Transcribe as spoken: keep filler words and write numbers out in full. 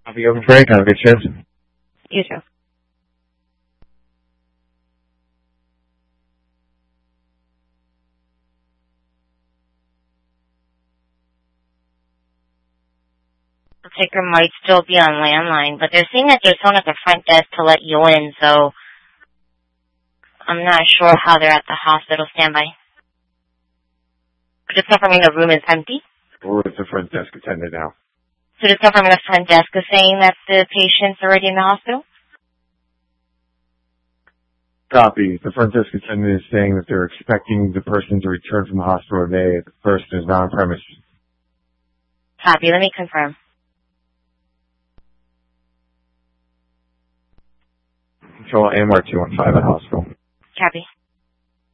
I'll be open for you. Have a good shift. You too. The taker might still be on landline, but they're saying that there's someone at the front desk to let you in, so I'm not sure how they're at the hospital standby. Just confirming the room is empty. Or is the front desk attendant now? So just confirming the front desk is saying that the patient's already in the hospital? Copy. The front desk attendant is saying that they're expecting the person to return from the hospital today if the person is not on premise. Copy. Let me confirm. Control A M R two one five at hospital. Copy.